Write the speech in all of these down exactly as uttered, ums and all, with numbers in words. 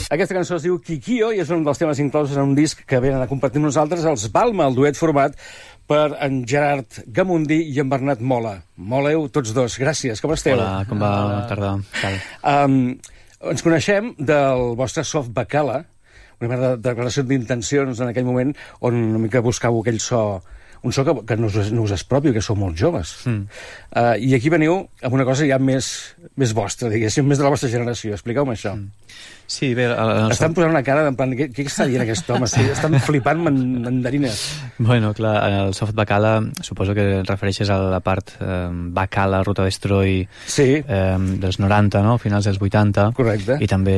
Aquesta cançó es diu Kikio i és un dels temes inclosos en un disc que venen a compartir amb nosaltres els Balma, el duet format per en Gerard Gamundí i en Bernat Mola. Moleu tots dos. Gràcies. Com esteu? Hola, com va? Bona tarda. Um, ens coneixem del vostre Soft Bacala, una mena de declaració d'intencions en aquell moment on una mica buscàveu aquell so, un so que, que no, us, no us és propi, que sou molt joves. Mm. Uh, I aquí veniu amb una cosa ja més, més vostra, diguéssim, més de la vostra generació. Expliqueu-me això. Mm. Sí, bé... El, el Estan posant una cara en plan, què, què està dient aquest home? Sí, estan flipant mandarines. Bueno, clar, el Soft Bacala suposo que et refereixes a la part eh, Bacala, Ruta Destroy, sí. eh, dels noranta, no? Finals dels vuitanta. Correcte. I també...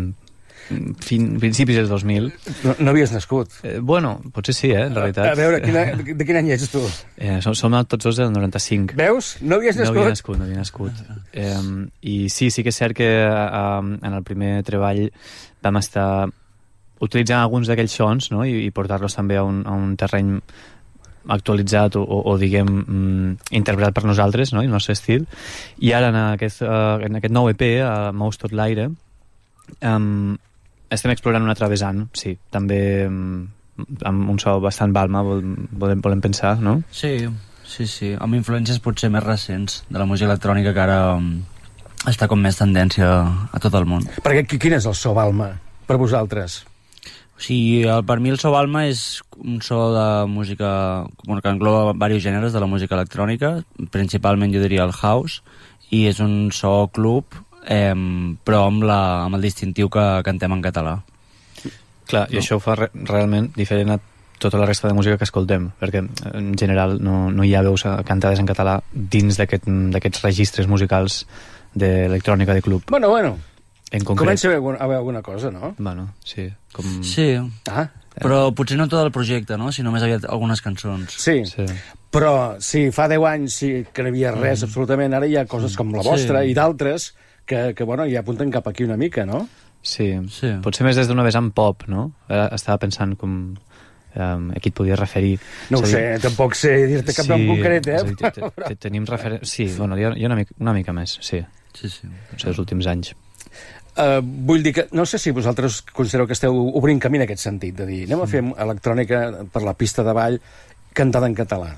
Fin, principis dels dos mil. No, no havies nascut. Eh, bueno, potser sí, eh, en realitat. A veure, quina, de quin any ets tu? Eh, som, som tots dos del noranta-cinc. Veus? No havies nascut? No havia nascut, no havia nascut. Eh, I sí, sí que és cert que eh, en el primer treball vam estar utilitzant alguns d'aquells sons, no? I, i portar-los també a un, a un terreny actualitzat o, o, o diguem, mm, interpretat per nosaltres, no? El nostre estil. I ara en aquest, uh, en aquest nou E P, a Mous tot l'aire, um, estem explorant un altre vessant, sí, també um, amb un so bastant Balma, volem, volem pensar, no? Sí, sí, sí, amb influències potser més recents de la música electrònica que ara um, està com més tendència a tot el món. Perquè quin és el so Balma per vosaltres? O sigui, el, per mi el so Balma és un so de música bueno, que engloba diversos gèneres de la música electrònica, principalment jo diria el house, i és un so club, eh, però amb, la, amb el distintiu que cantem en català. Clar, no? I això ho fa re realment diferent a tota la resta de música que escoltem, perquè en general no, no hi ha veus cantades en català dins d'aquests aquest, registres musicals d'electrònica de club. Bueno, bueno. En concret... Comença a haver, a haver alguna cosa, no? Bueno, sí. Com... Sí, ah. però potser no tot el projecte, no? Sinó més aviat algunes cançons. Sí, sí. Però sí, fa deu anys sí, que no hi havia res, mm. absolutament. Ara hi ha coses com la vostra sí. i d'altres que, que bueno, ja apunten cap aquí una mica, no? Sí, sí. Potser més des d'una vessant pop, no? Ara estava pensant com... Um, a qui et podies referir. No ho sé, tampoc sé dir-te cap nom concret, eh? Sí, tenim referent... Sí, bueno, jo, jo una, mica, una mica més, sí. Sí, sí. Potser els últims anys. Uh, vull dir que, no sé si vosaltres considereu que esteu obrint camí en aquest sentit, de dir, anem a fer electrònica per la pista de ball cantada en català.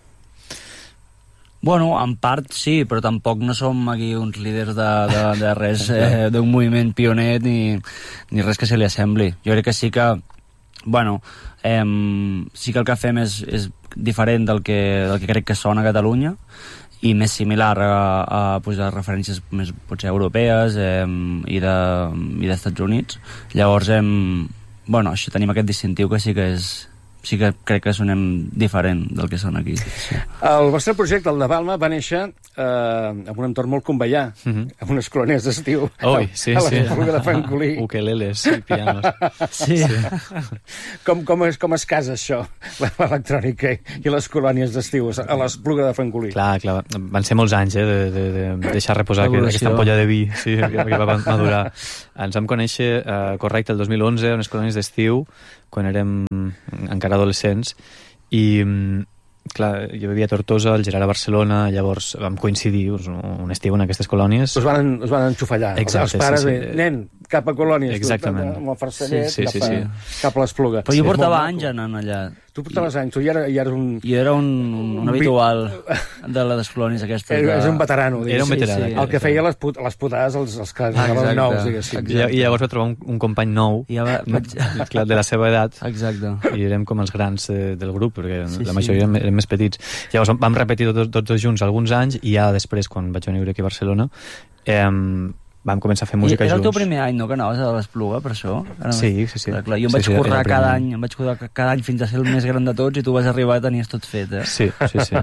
Bueno, en part sí, però tampoc no som aquí uns líders de, de, de res, eh, d'un moviment pioner ni, ni res que se li assembli. Jo crec que sí que bueno, eh, sí que el que fem és, és diferent del que, del que crec que sona a Catalunya i més similar a, a, pues, a referències més potser europees eh, i d'Estats de, Units. Llavors, eh, bueno, això tenim aquest distintiu que sí que és sí que crec que sonem diferent del que són aquí. Sí. El vostre projecte, el de Balma, va néixer eh, en un entorn molt convellà, uh -huh. amb unes colònies d'estiu. Ui, sí, a la sí. Espluga de Francolí. Ukeleles i pianos. Sí. sí. Com, com, es, com es casa això, l'electrònica i les colònies d'estiu a l'Espluga de Francolí? Clar, clar, van ser molts anys eh, de, de, de deixar reposar que, aquesta ampolla de vi sí, que, que va madurar. Ens vam conèixer, eh, correcte, el dos mil onze, a unes colònies d'estiu, quan érem encara adolescents, i clar, jo vivia a Tortosa, el Gerard a Barcelona, llavors vam coincidir un, un estiu en aquestes colònies. Us van, us van enxufallar, exacte, els pares, sí, sí. de, nen, cap a colònies, exactament. Tu, amb el farcellet, sí, sí, cap, a, sí, sí. cap a l'Espluga. Però jo sí, portava anys anant allà. Tu portaves anys, tu ja, era, ja eres un... Jo era un, un habitual de les colònies aquestes. De... És un veterano. Era un veterà. Sí, sí. El que feia les, put les putades als, als que anaven nous, diguéssim. I, I llavors va trobar un, un company nou, ja va... clar, de la seva edat. Exacte. I érem com els grans eh, del grup, perquè sí, la majoria sí. érem, érem més petits. Llavors vam repetir tots, tots dos junts alguns anys, i ja després, quan vaig venir aquí a Barcelona, eh, vam començar a fer música junts. Era el teu junts. primer any, no?, que anaves a l'Espluga, per això? Ara sí, sí, sí. Clar, clar. Jo em sí, vaig sí, currar cada primer. any, em vaig currar cada any fins a ser el més gran de tots, i tu vas arribar i tenies tot fet, eh? Sí, sí, sí.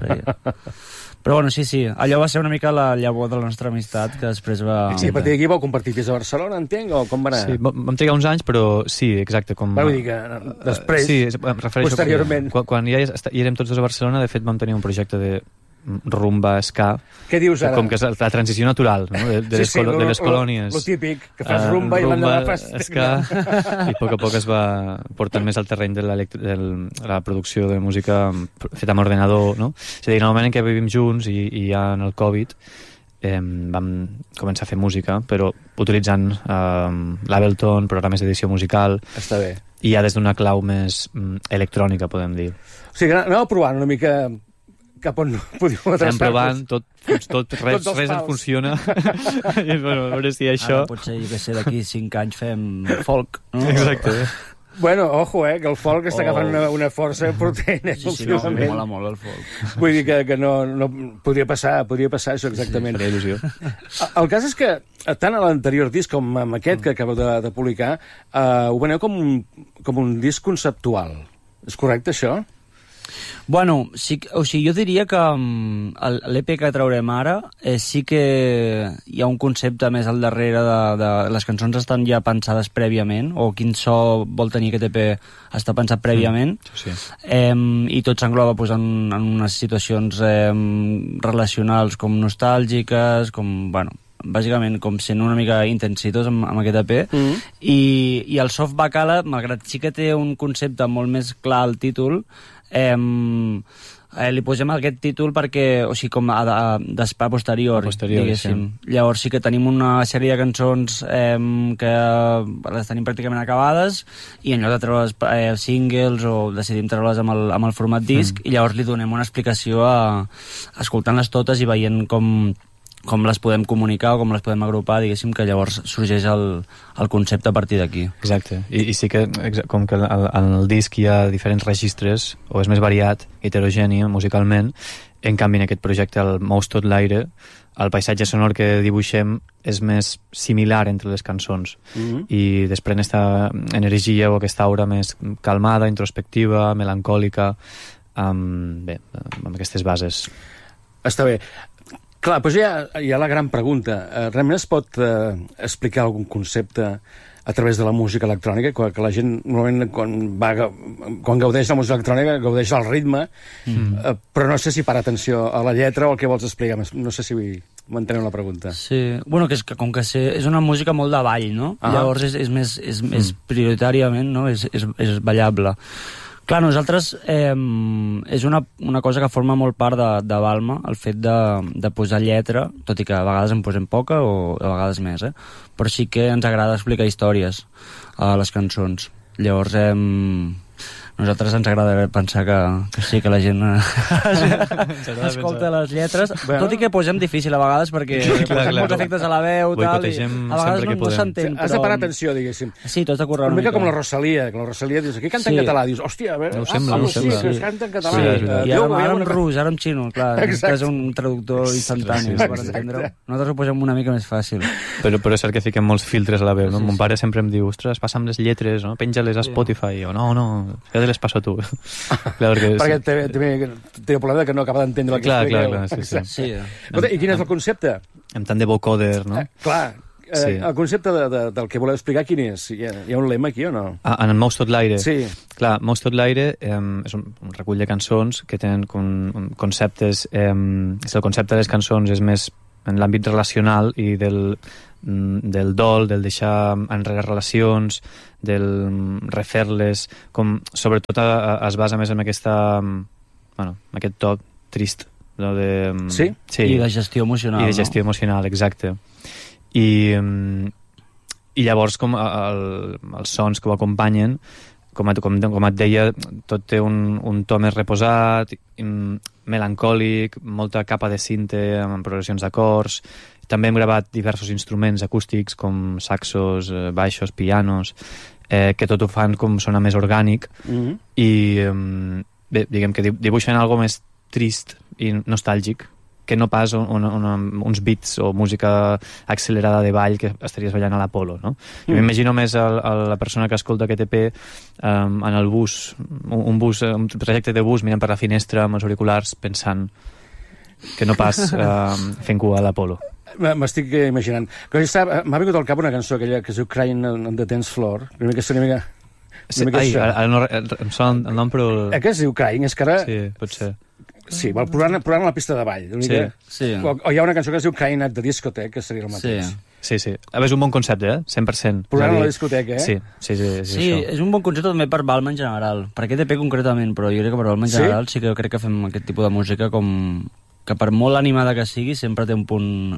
Però bueno, sí, sí, allò va ser una mica la llavor de la nostra amistat, que després va... Sí, a partir d'aquí vau compartir pis a Barcelona, entenc, o com va anar? Sí, vam trigar uns anys, però sí, exacte. Com... Va, vull dir que després, sí, em refereixo posteriorment... Quan, quan ja hi érem tots dos a Barcelona, de fet vam tenir un projecte de rumba, ska. Què dius ara? Com que és la transició natural, no? De, de, sí, les, sí, de les colònies. Lo típic, que fas rumba uh, i l'endemà fas... ska, i a poc a poc es va portant més al terreny de la, de la producció de música feta amb ordenador, no? És a dir, en el moment en què vivim junts i, i ja en el Covid, eh, vam començar a fer música, però utilitzant eh, l'Ableton, programes d'edició musical. Està bé. I ja des d'una clau més mm, electrònica, podem dir. O sigui, anàveu provant una mica cap on podíeu adreçar-vos. Estem provant, tot, tot, res, res ens funciona. I, bueno, a veure si això... Ara potser, jo que sé, d'aquí cinc anys fem folk, no? Exacte. Bueno, ojo, eh, que el folk està Oh. agafant una, una força potent, eh, Sí, sí, no, últimament. mola molt el folk. Vull dir que, que no, no... Podria passar, podria passar això exactament. Faria il·lusió. El cas és que tant a l'anterior disc com amb aquest que acabeu de, de publicar, eh, ho veneu com un, com un disc conceptual. És correcte, això? Bueno, sí, que- o sigui, jo diria que um, l'E P que traurem ara eh, sí que hi ha un concepte més al darrere de, de... Les cançons estan ja pensades prèviament, o quin so vol tenir aquest E P està pensat prèviament, Mm, sí. eh, i tot s'engloba pues, en, en unes situacions eh, relacionals com nostàlgiques, com, bueno, bàsicament com sent una mica intensitos amb, amb aquest E P. Mm. I, i el Soft Bacala, malgrat sí que té un concepte molt més clar al títol, eh, eh, li posem aquest títol perquè, o sigui, com a, a, a posterior, A posteriori, diguéssim. Llavors sí que tenim una sèrie de cançons eh, que les tenim pràcticament acabades, i en lloc de treure eh, singles o decidim treure-les amb, el, amb el format disc, mm. i llavors li donem una explicació a, escoltant-les totes i veient com com les podem comunicar o com les podem agrupar, diguéssim, que llavors sorgeix el, el concepte a partir d'aquí. Exacte. I, I sí que, com que al, en el disc hi ha diferents registres, o és més variat, heterogeni musicalment, en canvi en aquest projecte, el Mous tot l'aire, el paisatge sonor que dibuixem és més similar entre les cançons. Mm-hmm. I desprèn aquesta energia o aquesta aura més calmada, introspectiva, melancòlica, amb, bé, amb aquestes bases. Està bé. Clar, doncs hi ha, hi ha la gran pregunta. Eh, realment es pot eh, explicar algun concepte a través de la música electrònica, que, que la gent normalment quan, va, quan gaudeix de la música electrònica gaudeix del ritme, mm. eh, però no sé si para atenció a la lletra o el que vols explicar. No sé si m'enteneu la pregunta. Sí, bueno, que és que com que sé, és una música molt de ball, no? Ah. Llavors és, és més, és, mm. és prioritàriament, no? És, és, és ballable. Clar, nosaltres eh, és una, una cosa que forma molt part de, de Balma, el fet de, de posar lletra, tot i que a vegades en posem poca o a vegades més, eh? Però sí que ens agrada explicar històries a les cançons. Llavors, eh, nosaltres ens agrada pensar que, que sí, que la gent escolta les lletres, Bueno. tot i que posem difícil a vegades perquè Clar, posem clar. molts efectes a la veu, tal, i Boicotegem a vegades sempre no, que no podem. s'entén. Has de però- parar atenció, diguéssim. Sí, tot s'ha currat Una mica com la mica. Rosalia, que la Rosalia dius, aquí canta Sí. en català, dius, hòstia, a veure, No ho ah, sembla, ah, no ho sí, sembla. que es canta en català. Sí, Eh, és veritat. I Déu, ara, ara veiem en una- rus, ara en xino, clar, Exacte. que és un traductor instantani, sí, per sí. entendre-ho. Nosaltres ho posem una mica més fàcil. Però, però és cert que fiquem molts filtres a la veu, no? Sí, Mon sí. pare sempre em diu, ostres, passa'm les lletres, no? Penja-les a Spotify. I jo, no, no, ja te les passo a tu. Clar, perquè... Perquè té, té, té el problema que no acaba d'entendre el que Clar, clar, expliqueu. clar, sí, sí. Sí, Escolta, i quin és el concepte? Amb tant de vocoder, no? Eh, clar, eh, Sí. el concepte de, de, del que voleu explicar, quin és? Hi ha, hi ha un lema aquí o no? Ah, en el Mous tot l'aire. Sí. Clar, Mous tot l'aire eh, és un, un recull de cançons que tenen con, un conceptes... Eh, és el concepte de les cançons és més en l'àmbit relacional i del, mm, del dol, del deixar enrere relacions, del mm, refer-les, com sobretot a, a, es basa més en aquesta... mm, bueno, en aquest toc trist. No, de, mm, Sí? sí? I de gestió emocional. I de gestió emocional, exacte. I, mm, i llavors com el, els sons que ho acompanyen, com, et- com, com et deia, tot té un, un to més reposat, mm, melancòlic, molta capa de cinte amb progressions d'acords. També hem gravat diversos instruments acústics com saxos, eh, baixos, pianos, eh, que tot ho fan com sona més orgànic Mm -hmm. i mm, bé, diguem que dibuixen algo més trist i nostàlgic que no pas un, un, un, uns beats o música accelerada de ball que estaries ballant a l'Apolo, no? Jo Mm. m'imagino més el, el, la persona que escolta aquest E P um, en el bus, un, un bus, un trajecte de bus mirant per la finestra amb els auriculars pensant que no pas um, fent cua a l'Apolo. M'estic imaginant. Que està- M'ha vingut al cap una cançó aquella que es diu Crying on the Dance Floor. Una mica, una mica, Sí, una mica ai, això. ara no, em sona el nom, però... Eh, que es diu Crying? És que ara... Sí, pot ser. Sí, vol posar, posar a la pista de ball. Una Sí, mica... sí. O, o hi ha una cançó que es diu Crying at the Discotheque, que seria el mateix. Sí. Sí, sí. A veure, és un bon concepte, eh? cent per cent. Posant És a a la dir, discoteca, eh? Sí, sí, sí. sí, Sí, això. és un bon concepte també per Balma en general. Per aquest E P concretament, però jo crec que per Balma en Sí? general sí que jo crec que fem aquest tipus de música com... que per molt animada que sigui sempre té un punt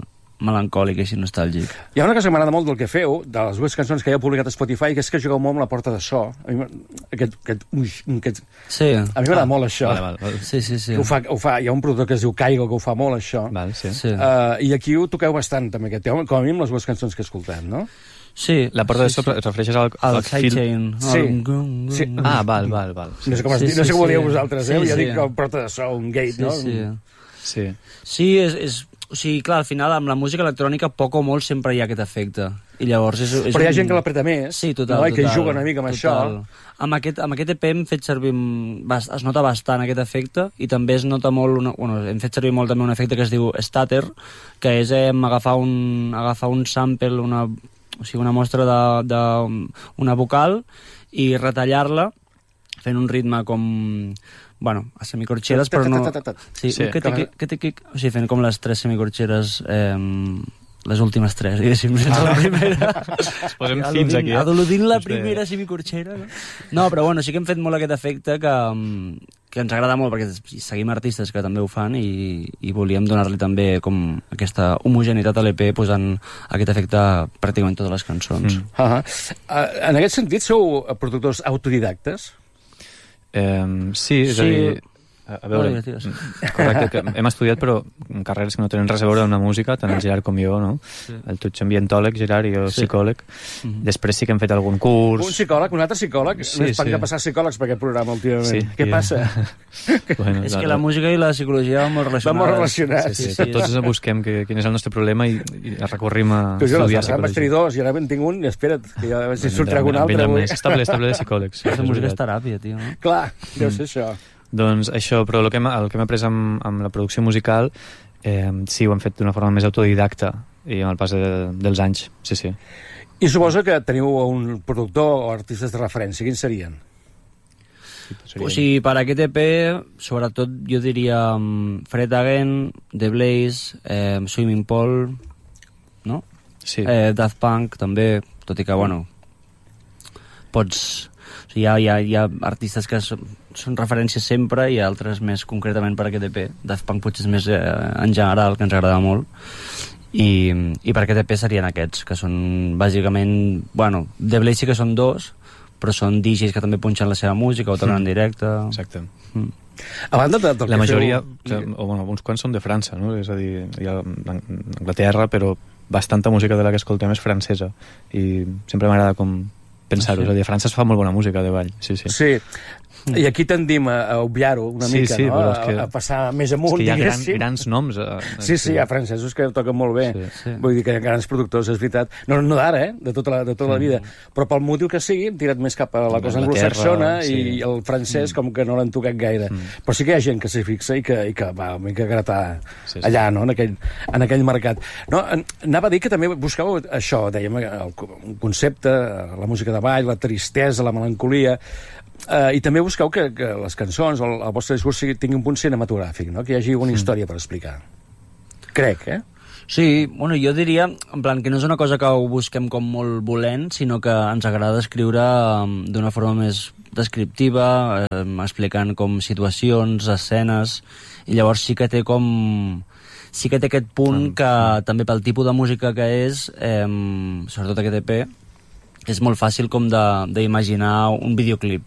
melancòlic i així nostàlgic. Hi ha una cosa que m'agrada molt del que feu, de les dues cançons que hi ha publicat a Spotify, que és que jugueu molt amb la porta de so. A mi, aquest, aquest, uix, aquest... Sí. A mi m'agrada ah. molt això. Vale, vale, vale. Sí, sí, sí. Ho fa, ho fa, hi ha un productor que es diu Caigo, que ho fa molt, això. Val, sí. sí. Uh, I aquí ho toqueu bastant, també, aquest tema, com a mínim les dues cançons que escoltem, no? Sí. La porta sí, de so sí. et refereixes al, al, al fil... sidechain. Sí. sí. Ah, val, val, val. No sé com, es, Sí, sí, no sé sí, com ho sí. dieu vosaltres, eh? Sí, Jo sí. dic com porta de so, un gate, Sí, no? sí. Sí. Sí, és, és... O sigui, clar, al final, amb la música electrònica, poc o molt sempre hi ha aquest efecte. I llavors és, és Però hi ha un... gent que l'apreta més, sí, total, no? I que total, juga una mica amb total. això. Amb aquest, amb aquest E P hem fet servir... Es nota bastant aquest efecte i també es nota molt... Una, bueno, hem fet servir molt també un efecte que es diu stutter, que és eh, agafar, un, agafar un sample, una, o sigui, una mostra de, de una vocal i retallar-la fent un ritme com... Bueno, a semicorxeres, però no... Sí, sí. Que te, que te, que... O sigui, fent com les tres semicorxeres... Eh, les últimes tres, diguéssim, sense la primera. Es posem fins aquí, eh? Adoludint la primera semicorxera, no? No, però bueno, sí que hem fet molt aquest efecte que, que ens agrada molt, perquè seguim artistes que també ho fan i, i volíem donar-li també com aquesta homogeneïtat a l'E P posant aquest efecte a pràcticament totes les cançons. Mm. Uh -huh. uh, en aquest sentit, sou productors autodidactes? Um, sí, és Sí. a dir... A, a veure, correcte, que hem estudiat però en carreres que no tenen res a veure amb la música, tant el Gerard com jo, no? Sí. El tu ets ambientòleg, Gerard, i jo sí. psicòleg. Mm-hmm. Després sí que hem fet algun curs... Un psicòleg, un altre psicòleg? Sí, no és sí. de passar psicòlegs per aquest programa últimament. Sí, Què ja. passa? Bueno, és que la música i la psicologia van molt relacionades. Van molt relacionats. Sí, sí, sí, tots busquem que, quin és el nostre problema i, i recorrim a que jo, estudiar psicologia. Vaig tenir dos i ara en tinc un i espera't, que ja si surt algun altre. Està ple, està ple de psicòlegs. La música és teràpia, tio. No? Clar, deu ser això. Doncs això, però el que hem, el que hem après amb, amb la producció musical eh, sí, ho hem fet d'una forma més autodidacta i amb el pas de, dels anys, sí, sí. I suposo que teniu un productor o artistes de referència, quins serien? O sigui, per aquest E P, sobretot jo diria um, Fred Again, The Blaze, eh, Swimming Pool, no? Sí. Eh, Daft Punk, també, tot i que, bueno, pots... O sigui, hi ha, hi ha, hi ha artistes que són, són referències sempre i altres més concretament per aquest E P. Daft Punk potser és més eh, en general, que ens agrada molt. I, i per aquest E P serien aquests, que són bàsicament... Bueno, The Blaze sí que són dos, però són D Js que també punxen la seva música o toquen mm. en directe. Exacte. Mm. A banda de, del la majoria, feu... o, bueno, alguns quants són de França, no? És a dir, hi ha Anglaterra, però bastanta música de la que escoltem és francesa. I sempre m'agrada com pensar-ho. Sí. És a dir, a França es fa molt bona música de ball. Sí, sí. Sí. I aquí tendim a, a obviar-ho una sí, mica, sí, no? És que, a, a passar més amunt, és que hi ha gran, diguéssim. grans noms. A, a, sí, sí, hi ha francesos que toquen molt bé. Sí, sí. Vull dir que hi ha grans productors, és veritat. No, no d'ara, eh? De tota, la, de tota mm. la vida. Però pel motiu que sigui, hem tirat més cap a la cosa anglosaxona sí. i el francès mm. com que no l'han tocat gaire. Mm. Però sí que hi ha gent que s'hi fixa i que, i que va una mica gratar sí, sí. allà, no? En aquell, en aquell mercat. No, anava a dir que també buscàveu això, dèiem, el, un concepte, la música de ball, la tristesa, la melancolia... Uh, I també busqueu que, que les cançons o el, el vostre discurs tingui un punt cinematogràfic, no? Que hi hagi una història per explicar. Crec, eh? Sí, bueno, jo diria, en plan, que no és una cosa que ho busquem com molt volent, sinó que ens agrada escriure um, d'una forma més descriptiva, eh, explicant com situacions, escenes, i llavors sí que té com... sí que té aquest punt mm. que també pel tipus de música que és, eh, sobretot aquest E P, és molt fàcil com d'imaginar un videoclip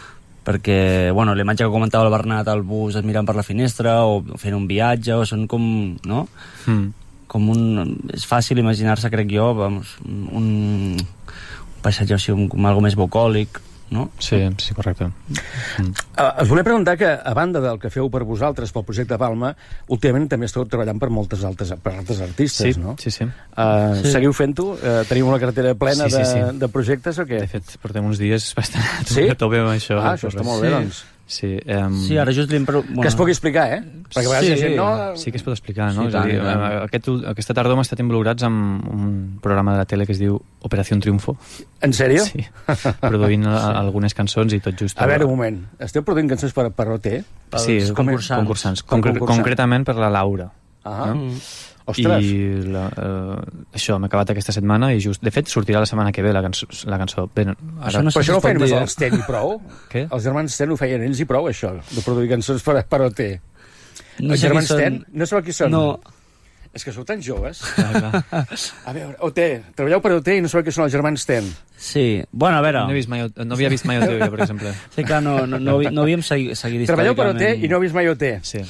perquè, bueno, la imatge que comentava el Bernat al bus mirant per la finestra o fent un viatge, o són com, no? Mm. Com un... És fàcil imaginar-se, crec jo, vamos, un, un paisatge així, un, com algo més bucòlic, no? Sí, sí, correcte. Mm. Uh, us volia preguntar que, a banda del que feu per vosaltres, pel projecte Palma, últimament també esteu treballant per moltes altres, per altres artistes, sí, no? Sí, sí. Uh, sí. Seguiu fent-ho? Uh, teniu una cartera plena sí, sí, sí. De, de projectes o què? De fet, portem uns dies bastant sí? a tope amb això. Ah, això està molt bé, sí. doncs. Sí, um... sí, ara just l'impro... Bueno. Que es pugui explicar, eh? Perquè a vegades sí, hi ha gent, no... Sí que es pot explicar, no? Sí, és a dir, aquest, aquesta tardor hem estat involucrats amb un programa de la tele que es diu Operació Triunfo. En sèrio? Sí, produint sí. algunes cançons i tot just... A veure, un moment. Esteu produint cançons per, per O T? Sí, concursants. concursants. Concre concursants. Concretament per la Laura. Ah, no? mm. Ostres! I la, uh, això m'ha acabat aquesta setmana i just... De fet, sortirà la setmana que ve la, cançó, la cançó. Bé, ara... Això no, però això no ho feien només els Ten i prou? Què? Els germans Ten ho feien ells i prou, això, de produir cançons per, per O T. No els sé germans són... Ten? No sabeu qui són? No. És que sou tan joves. Clar, clar. A veure, O T, treballeu per O T i no sabeu què són els germans Ten. Sí, bueno, a veure... No, he vist mai, no havia vist mai O T, jo, per exemple. Sí, clar, no, no, no, no havíem seguit, seguit Treballeu per O T històricament. i no heu vist mai O T. Sí.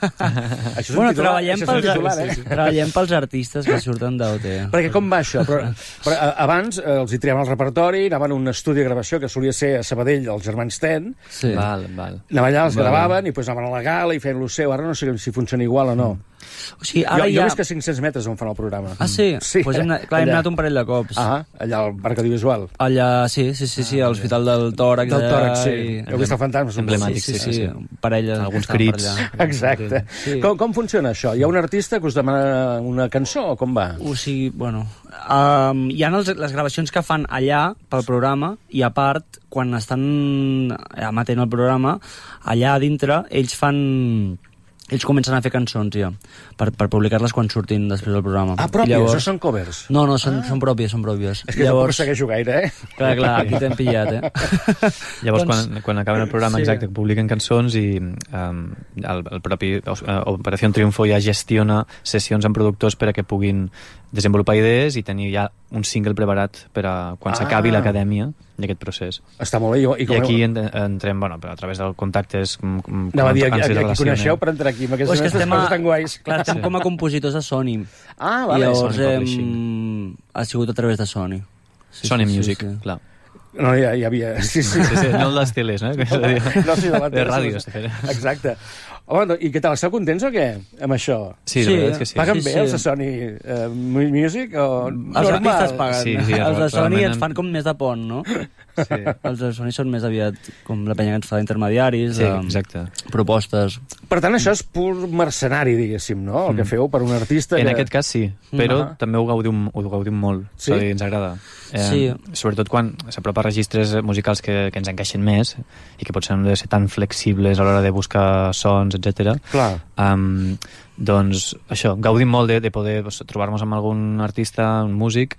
Això és Bueno, un titular, treballem això és un pels, titular, eh? treballem pels artistes que surten d'O T. Perquè com va això? Però, però a- abans eh, els hi triaven el repertori, anaven a un estudi de gravació que solia ser a Sabadell, els germans Ten, Sí. Val, val. anaven allà, els Vale. gravaven i després anaven a la gala i feien lo seu. Ara no sé si funciona igual o no. O sigui, Jo, ara jo ja... he vist que a cinc-cents metres on fan el programa. Ah, sí? Sí, pues hem anat, clar, hem allà. anat un parell de cops. Ah, allà al Parc Audiovisual. Allà, sí, sí, sí, sí, a l'Hospital del Tòrax. Del allà, tòrax, sí. i- Heu vist el fantasma? suposo. Emblemàtic. Sí, sí, sí, sí, sí. parelles. Alguns que estaven per crits. allà. Exacte. Sí. Com, com funciona això? Hi ha un artista que us demana una cançó o com va? O sigui, bueno... Um, hi ha els, les gravacions que fan allà pel programa i a part, quan estan emetent el programa, allà a dintre ells fan... Ells comencen a fer cançons ja, per, per publicar-les quan surtin després del programa. Ah, pròpies, I llavors... o són covers? No, no, són, ah. són pròpies, són pròpies. És que llavors... tampoc segueixo gaire, eh? Clar, clar, aquí t'hem pillat, eh? Llavors, Doncs- quan, quan acaben el programa, sí. exacte, publiquen cançons i um, el, el propi uh, Operació Triunfo ja gestiona sessions amb productors per a que puguin desenvolupar idees i tenir ja un single preparat per a quan Ah. s'acabi l'acadèmia d'aquest procés. Està molt bé. I, I, com... I aquí en, entrem, bueno, a través del contactes... Com, com, Anava a dir, com aquí, ens aquí relacionem. coneixeu per entrar aquí, amb O és aquestes, que estem, coses a, tan guais. clar, estem com a compositors de Sony. Ah, I vale. llavors Sony hem... Publishing. ha sigut a través de Sony. Sí, Sony sí, Music, sí, sí. clar. No, ja, ja havia... Sí, sí. Sí, sí, no el dels teles, no? No, no, sí, de la de tele, ràdios. sí. Exacte. Home, i què tal? Esteu contents o què, amb això? Sí, la Sí, veritat és que sí. Paguen Sí, bé sí. els de Sony uh, Music o Els artistes normal? paguen. Sí, sí, els de Sony realment ens fan com més de pont, no? Sí, Els de Sony són més aviat com la penya que ens fa d'intermediaris, sí de exacte. propostes... Per tant, això és pur mercenari, diguéssim, no? El que feu per un artista En que... aquest cas sí, però Ah. també ho gaudim, ho gaudim molt, Sí? sí? Dir, ens agrada. Eh, Sí. Sobretot quan s'apropa a registres musicals que, que ens encaixen més i que potser no han de ser tan flexibles a l'hora de buscar sons, etcètera. Clar. Um, doncs això, gaudim molt de, de poder doncs, trobar-nos amb algun artista, un músic,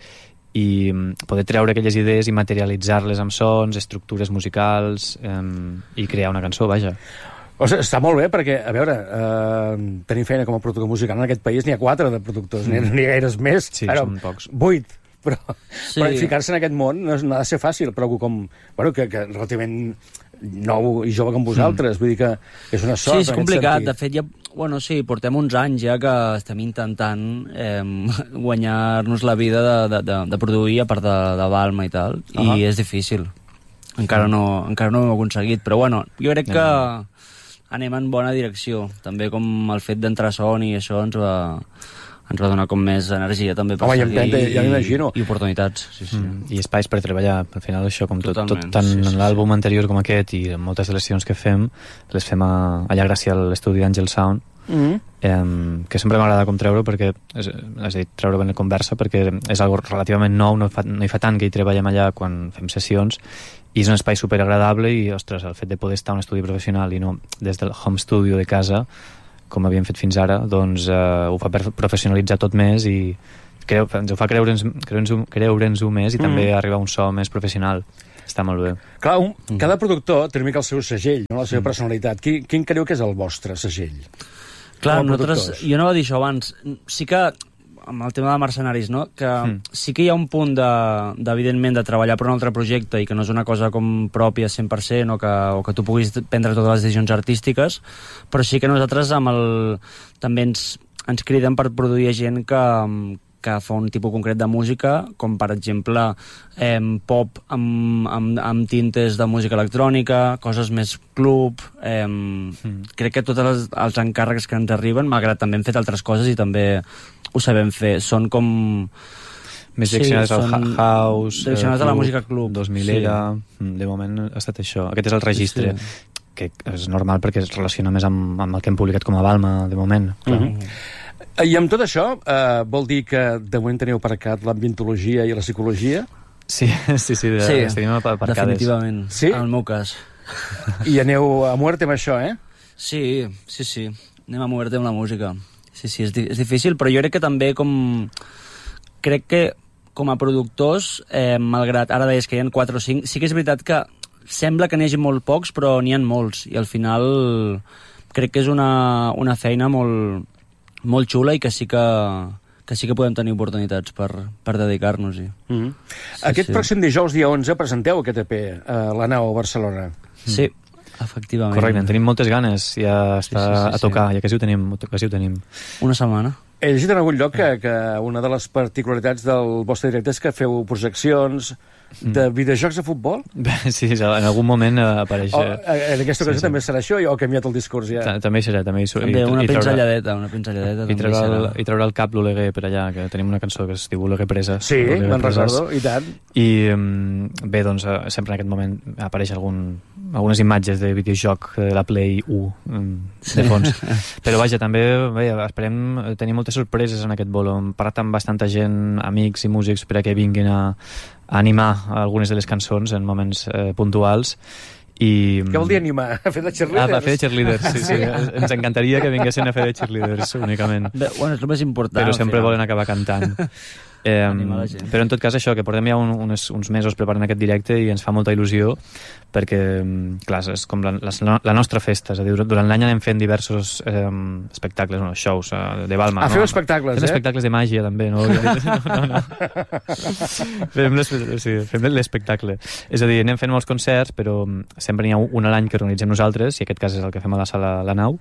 i um, poder treure aquelles idees i materialitzar-les amb sons, estructures musicals, um, i crear una cançó, vaja. O sigui, està molt bé perquè, a veure, eh, tenir feina com a productor musical en aquest país n'hi ha quatre de productors, mm. n'hi ha gaires més. Sí, Ara, són pocs. Vuit. Però, Sí. però ficar-se en aquest món no, és, no ha de ser fàcil, però algú com... Bueno, que, que relativament nou i jove com vosaltres, mm. vull dir que és una sort. Sí, és en aquest complicat. sentit. De fet, ja, bueno, sí, portem uns anys ja que estem intentant eh, guanyar-nos la vida de, de, de, de produir a part de, de Balma i tal, uh -huh. i és difícil. Encara no, encara no ho hem aconseguit, però bueno, jo crec que anem en bona direcció. També com el fet d'entrar a Sony i això ens va, ens va donar com més energia també per Home, i seguir empenta, ja m'imagino. i, i oportunitats. Sí, sí. Mm. I espais per treballar. Al final això, com tot, tot Totalment, tant sí, sí, en l'àlbum anterior com aquest i en moltes de les sessions que fem, les fem a, allà gràcies a l'estudi d'Angel Sound, Mm. eh, que sempre m'agrada com treure perquè és, és a dir, treure ben la conversa perquè és algo relativament nou, no fa, no hi fa tant que hi treballem allà quan fem sessions i és un espai superagradable i, ostres, el fet de poder estar a un estudi professional i no des del home studio de casa com havíem fet fins ara, doncs eh, ho fa per professionalitzar tot més i creu, ens ho fa creure'ns creure'ns-ho creure'ns més i mm. també arribar a un so més professional. Està molt bé. Clar, un, cada productor té una mica el seu segell, no? La seva personalitat. Qui, quin creu que és el vostre segell? Clar, Com a nosaltres, productors. jo no ho dir això abans, sí que amb el tema de mercenaris, no? Que Mm. sí que hi ha un punt de, d'evidentment de treballar per un altre projecte i que no és una cosa com pròpia cent per cent o que, o que tu puguis prendre totes les decisions artístiques, però sí que nosaltres amb el, també ens, ens criden per produir gent que, que fa un tipus concret de música, com per exemple eh, pop amb, amb, amb tintes de música electrònica, coses més club... Eh, mm. Crec que tots els, els encàrrecs que ens arriben, malgrat també hem fet altres coses i també ho sabem fer, són com... Més direccionades Sí, al són ha- house, direccionades eh, a la música club. dos milera, sí. De moment ha estat això. Aquest és el registre, Sí. que és normal perquè es relaciona més amb, amb el que hem publicat com a Balma, de moment. Clar. Mm -hmm. I amb tot això, eh, vol dir que de moment teniu aparcat l'ambientologia i la psicologia? Sí, sí, sí, de, Sí, les tenim aparcades. definitivament, Sí? en el meu cas. I aneu a muerte amb això, eh? Sí, sí, sí. Anem a moure-te amb la música. Sí, sí, és, di és difícil, però jo crec que també com... Crec que com a productors, eh, malgrat ara deies que hi ha quatre o cinc, sí que és veritat que sembla que n'hi hagi molt pocs, però n'hi ha molts. I al final crec que és una, una feina molt, molt xula i que sí que, que sí que podem tenir oportunitats per, per dedicar-nos-hi. Mm-hmm. Sí, Aquest sí. pròxim dijous, dia onze, presenteu aquest E P a la nau a Barcelona. Sí, efectivament. Correcte, en tenim moltes ganes, ja està sí, sí, a tocar, sí. ja quasi ho tenim. Quasi ho tenim. Una setmana. He llegit en algun lloc que, que una de les particularitats del vostre directe és que feu projeccions de videojocs de futbol? Sí, en algun moment apareix... O, en aquesta ocasió sí, sí. també serà això o ha canviat el discurs ja? Ta- També hi serà, també hi serà. També una I traurà- pinzelladeta, una pinzelladeta I també traurà, el, serà. I traurà el cap l'Oleguer per allà, que tenim una cançó que es diu Oleguer Preses. Sí, Oleguer me'n Preses. recordo, i tant. I mm, bé, doncs, eh, sempre en aquest moment apareix algun, algunes imatges de videojoc de la Play u mm, de fons. Però vaja, també bé, esperem tenir moltes sorpreses en aquest bolo. Hem parlat amb bastanta gent, amics i músics, per a que vinguin a, a animar algunes de les cançons en moments eh, puntuals. I, Què vol dir animar? A fer de cheerleaders? Ah, a fer de cheerleaders, sí, sí. Ens encantaria que vinguessin a fer de cheerleaders únicament. Bé, bueno, és el més important. Però sempre al final. volen acabar cantant. Eh, Animar la gent. però en tot cas això, que portem ja un, uns, uns mesos preparant aquest directe i ens fa molta il·lusió perquè, clar, és com la, la, la nostra festa, és a dir, durant l'any anem fent diversos eh, espectacles, bueno, shows eh, de Balma. Ah, no? feu espectacles, fem eh? espectacles de màgia també, no? no, no, no. fem, sí, fem l'espectacle. És a dir, anem fent molts concerts, però sempre n'hi ha un a l'any que organitzem nosaltres, i aquest cas és el que fem a la sala La Nau,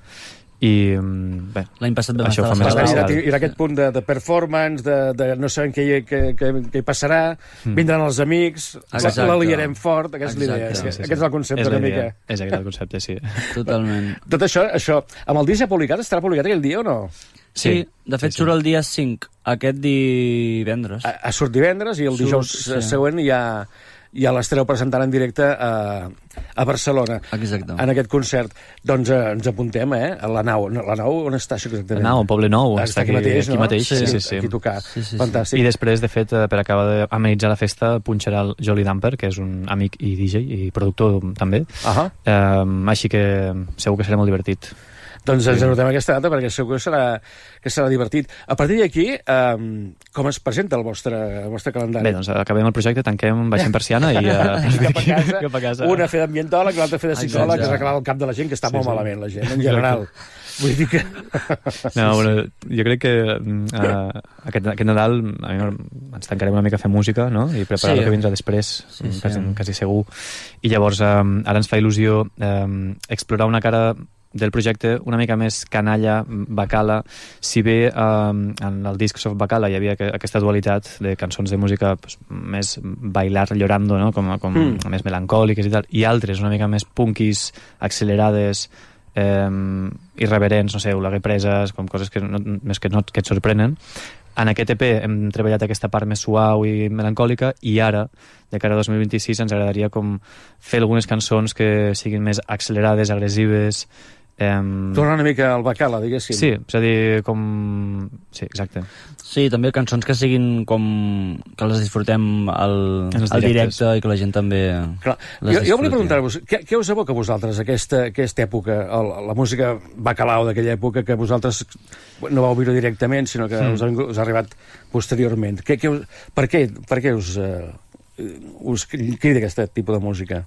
i bé, L'any passat vam això estar ho a fa la més sala. Hi especial. haurà, hi haurà aquest punt de, de performance, de, de no sabem què, hi- què, què, què hi passarà, vindran els amics, Exacte. la liarem fort, aquesta és l'idea. Exacte. Aquest Sí, sí, és el concepte és la una idea. mica. És aquest el concepte, sí. Totalment. Tot això, això, amb el disc ja publicat, estarà publicat aquell dia o no? Sí, Sí, de fet sí, sí. surt el dia cinc, aquest divendres. A, a surt divendres i el Surt, dijous sí. següent ja, ja l'estareu presentant en directe a, a Barcelona, Exacte. en aquest concert. Doncs eh, ens apuntem, eh? A la nau. No, la nau on està això exactament? No, Poble Nou, Ah, està aquí, mateix, aquí no? mateix. Sí, sí, sí. Aquí tocar. Sí, sí, sí. Fantàstic. I després, de fet, eh, per acabar d'amenitzar la festa, punxarà el Jolly Damper, que és un amic i D J i productor també. Ahà. Um, així que segur que serà molt divertit. Doncs ens anotem aquesta data perquè segur que serà, que serà divertit. A partir d'aquí, um, com es presenta el vostre, el vostre calendari? Bé, doncs acabem el projecte, tanquem, baixem persiana i uh, I cap a casa, cap a casa. una a fer d'ambientòleg, l'altra a fer de psicòleg, Exacte. que s'acaba el cap de la gent, que està Sí, molt sí. malament, la gent, en general. Vull dir que... No, bueno, jo crec que uh, aquest, aquest Nadal a mi ens tancarem una mica a fer música, no? I preparar Sí. el que vindrà després, Sí, sí. quasi, quasi segur. I llavors um, ara ens fa il·lusió um, explorar una cara del projecte una mica més canalla, bacala, si bé eh, en el disc Soft Bacala hi havia que, aquesta dualitat de cançons de música pues, més bailar llorando, no? com, com mm. més melancòliques i tal, i altres una mica més punkis, accelerades, eh, irreverents, no sé, Oleguer Preses, com coses que no, més que no que et sorprenen. En aquest E P hem treballat aquesta part més suau i melancòlica, i ara, de cara a dos mil vint-i-sis, ens agradaria com fer algunes cançons que siguin més accelerades, agressives. Um... Torna una mica al bacala, diguéssim. Sí, és a dir, com... Sí, exacte. Sí, també cançons que siguin com... que les disfrutem al, En els al directes. directe i que la gent també Clar. les Jo, jo volia disfruti. preguntar-vos, què, què us evoca a vosaltres aquesta, aquesta època, el, la música bacalao d'aquella època, que vosaltres no vau viure directament, sinó que mm. us, ha, vingut- us ha arribat posteriorment? Què, què us, per, què, per què us, eh, us crida aquest tipus de música?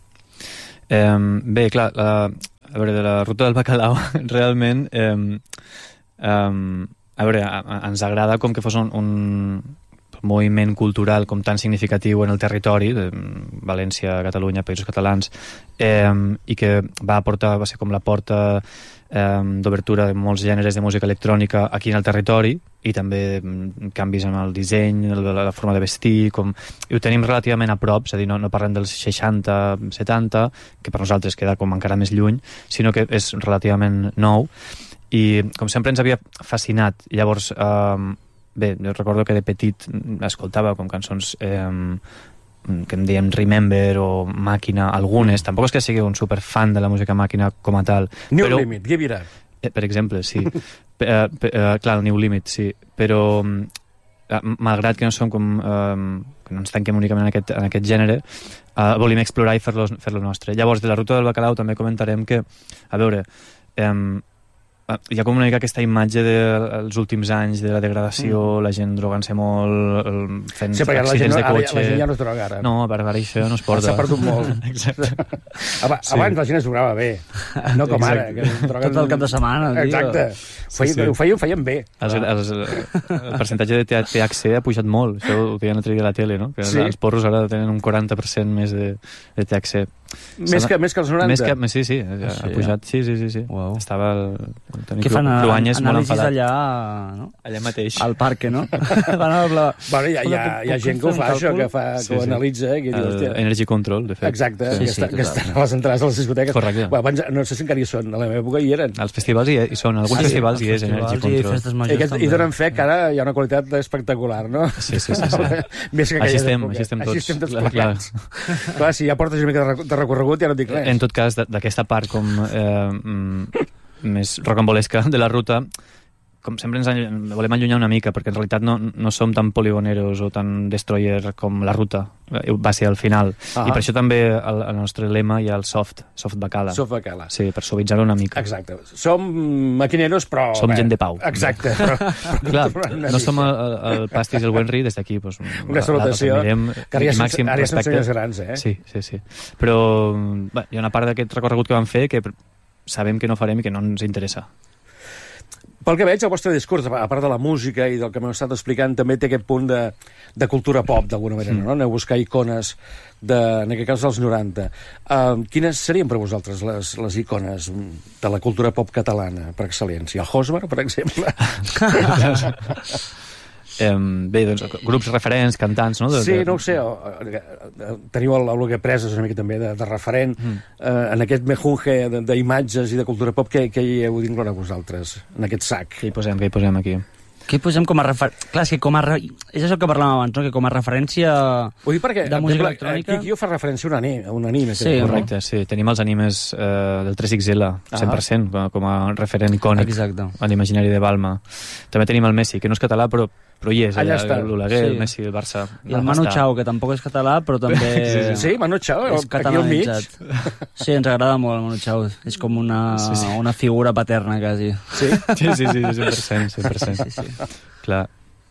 Um, bé, clar, la, a veure, de la ruta del bacalao, realment, um, um, a veure, a, a, ens agrada com que fos un, un moviment cultural com tan significatiu en el territori, de València, Catalunya, Països Catalans, eh, i que va aportar, va ser com la porta eh, d'obertura de molts gèneres de música electrònica aquí en el territori, i també mm, canvis en el disseny, la, la forma de vestir, com... i ho tenim relativament a prop, és a dir, no, no parlem dels seixanta, setanta, que per nosaltres queda com encara més lluny, sinó que és relativament nou, i com sempre ens havia fascinat. I llavors, eh, bé, jo recordo que de petit escoltava com cançons eh, que em deien Remember o Màquina, algunes. Tampoc és que sigui un superfan de la música Màquina com a tal. New però, Limit, Give It Up. eh, per exemple, sí. P eh, p eh, clar, el New Limit, sí. Però eh, malgrat que no som com... Eh, que no ens tanquem únicament en aquest, en aquest gènere, eh, volim explorar i fer-lo fer nostre. Llavors, de la ruta del bacalao també comentarem que, a veure, eh, hi ha com una mica aquesta imatge dels últims anys de la degradació, mm. la gent drogant-se molt, fent sí, accidents de cotxe... La gent ja no es droga ara. No, per ara això no es porta. S'ha perdut molt. Exacte. Abans sí. la gent es drogava bé, no com ara. Que es droguen... Tot el cap de setmana. Exacte. Sí, sí. Ho feien, ho feien bé. Els, els, el percentatge de T H C ha pujat molt, això ho deien l'altre dia a la tele, no? Que sí. Els porros ara tenen un quaranta per cent més de, de T H C. Més que, més que els noranta? Més que, sí, sí, ha, sí, ha pujat, sí, sí, sí. sí. Wow. Estava el, el Toni Què fan, Cruanyes molt enfadat. Allà, no? Allà mateix. Al parc, no? Van a la... Bueno, hi ha, hi ha, hi ha gent que ho fa, això, que, fa, que sí, ho sí. analitza. Que diu, el Energy Control, de fet. Exacte, sí, que, sí, està, que estan a les entrades de les discoteques. Correcte. Bueno, abans, no sé si encara hi són, a la meva època hi eren. Als festivals hi, hi són, alguns ah, sí, festivals hi és Energy Control. I, aquest, I donen fe que ara hi ha una qualitat espectacular, no? Sí, sí, sí. sí. Més que així estem, així estem tots. Així estem tots plegats. Clar, si ja portes una mica de recorregut ja no dic res. En tot cas, d'aquesta part com eh, més rocambolesca de la ruta, com sempre ens volem allunyar una mica, perquè en realitat no, no som tan poligoneros o tan destroyer com la ruta va ser al final. Ah. I per això també al, al nostre lema hi ha el soft, soft bacala. Soft bacala. Sí, per suavitzar-ho una mica. Exacte. Som maquineros, però... Som bé, gent de pau. Exacte. Però, però clar, no som el, el pastis i el Wenry des d'aquí. Doncs, una salutació, mirem, que ara ja som, ara ja som senyors grans, eh? Sí, sí, sí. Però bé, hi ha una part d'aquest recorregut que vam fer que sabem que no farem i que no ens interessa. Pel que veig, el vostre discurs, a part de la música i del que m'heu estat explicant, també té aquest punt de, de cultura pop, d'alguna manera, mm. no? Aneu a buscar icones, de, en aquest cas, dels noranta. Uh, quines serien per vosaltres les, les icones de la cultura pop catalana, per excel·lència? El Hosmer, per exemple? Eh, bé, doncs, grups referents, cantants, no? De, sí, de... no ho sé, o, o, teniu el, el que preses una mica també de, de referent mm. eh, en aquest mejunge d'imatges i de cultura pop, què, què hi heu d'incloure vosaltres en aquest sac? Què hi posem, què hi posem aquí? Què hi posem com a referència? Clar, és que com a... Re... És això que parlàvem abans, no? Que com a referència vull dir perquè, de música exemple, electrònica... Kikio fa referència a un anime. Un anime sí, correcte, no? Sí. Tenim els animes eh, del tres X L, cent per cent, ah. com a referent icònic a l'imaginari de Balma. També tenim el Messi, que no és català, però però hi és, allà està. L'Oleguer, sí. el Messi, el Barça. I el Manu Chao, que tampoc és català, però també... sí, sí, sí, Manu Chao, és aquí al mig. Sí, ens agrada molt el Manu Chao. És com una, sí, sí. una figura paterna, quasi. Sí? Sí, sí, sí, cent per cent, cent per cent. Sí, sí. Clar.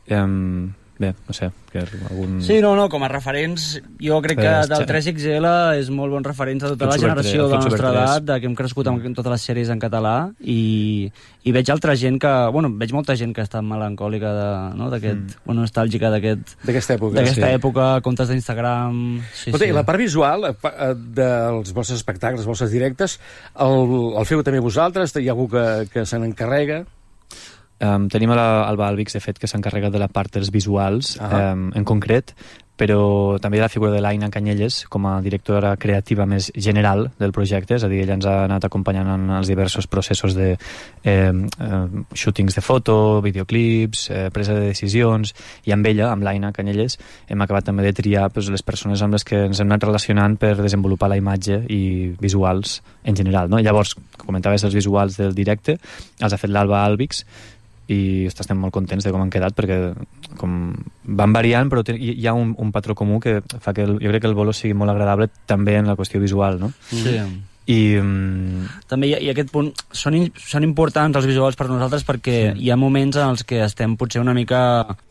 Um, bé, no sé, que algun... Sí, no, no, com a referents, jo crec que del tres X L és molt bon referent a tota la generació de la nostra edat, de que hem crescut amb totes les sèries en català, i, i veig altra gent que... Bueno, veig molta gent que està melancòlica, de, no? d'aquest, mm. bueno, nostàlgica d'aquest... D'aquesta època. D'aquesta sí. època, comptes d'Instagram... Sí, Escolta, sí. I la part visual dels vostres espectacles, els vostres directes, el, el feu també vosaltres? Hi ha algú que, que se n'encarrega? Um, tenim l'Alba Albix, de fet, que s'encarrega de la part dels visuals, ah. um, en concret, però també la figura de l'Aina Canyelles com a directora creativa més general del projecte, és a dir, ella ens ha anat acompanyant en els diversos processos de eh, eh, shootings de foto, videoclips, eh, presa de decisions, i amb ella, amb l'Aina Canyelles, hem acabat també de triar pues, les persones amb les que ens hem anat relacionant per desenvolupar la imatge i visuals en general, no? Llavors, comentaves els visuals del directe, els ha fet l'Alba Albix, i ostres, estem molt contents de com han quedat, perquè com van variant, però hi ha un, un patró comú que fa que el, jo crec que el bolo sigui molt agradable també en la qüestió visual, no? Sí. I, um... també hi ha, i aquest punt són, in, són importants els visuals per nosaltres perquè sí. hi ha moments en els que estem potser una mica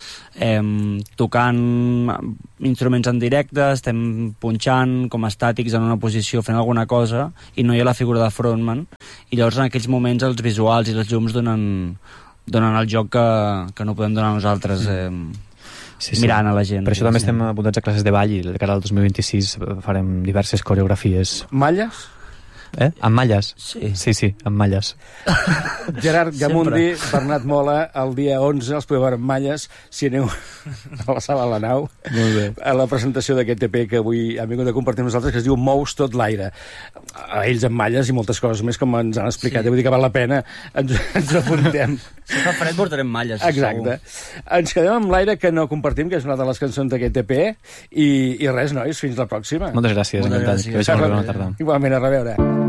eh, tocant instruments en directe, estem punxant com estàtics en una posició fent alguna cosa i no hi ha la figura de frontman, i llavors en aquells moments els visuals i les llums donen donen el joc que, que no podem donar nosaltres eh, sí, sí. mirant a la gent. Per això també estem apuntats a classes de ball i de cara al dos mil vint-i-sis farem diverses coreografies. Malles? Eh? Amb malles? Sí. Sí, sí, amb malles. Gerard Gamundi, Bernat Mola, el dia onze els podeu veure amb malles, si aneu a la sala de la nau, molt bé. A la presentació d'aquest E P que avui hem vingut a compartir amb nosaltres, que es diu Mous tot l'aire. A ells amb malles i moltes coses més, com ens han explicat. Sí. Vull dir que val la pena, ens, ens apuntem. Si fa fred portarem malles. Exacte. Segur. Ens quedem amb l'aire que no compartim, que és una de les cançons d'aquest E P, i, i res, nois, fins la pròxima. Moltes gràcies, encantat. Que vagi molt bé, bona tarda. Igualment, a reveure.